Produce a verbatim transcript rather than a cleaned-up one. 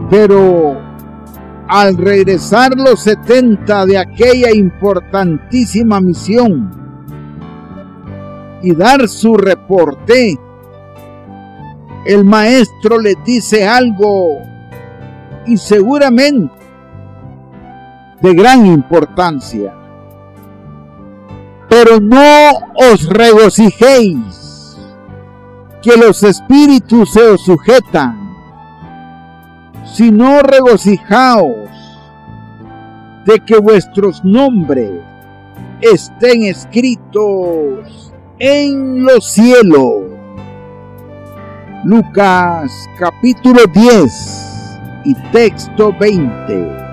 Pero al regresar los setenta de aquella importantísima misión y dar su reporte, el maestro les dice algo, y seguramente de gran importancia: pero no os regocijéis que los espíritus se os sujetan, sino regocijaos de que vuestros nombres estén escritos en los cielos. Lucas capítulo diez y texto veinte.